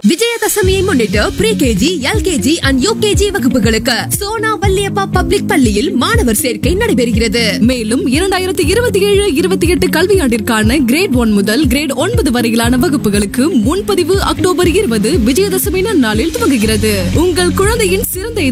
விஜயதசமியை முன்னிட்டு pre-KG, LKG and UKG வகுப்புகளுக்கு Sona Valliappa public பள்ளியில் மாணவர் சேர்க்கை நடைபெறுகிறது. மேலும் 2027-28 கல்வியாண்டிற்கான கிரேட் 1 முதல் கிரேட் 9 வரையிலான வகுப்புகளுக்கு முன்பதிவு அக்டோபர் 20 விஜயதசமி நன்னாளில் துவங்குகிறது. உங்கள் குழந்தையின் சிறந்த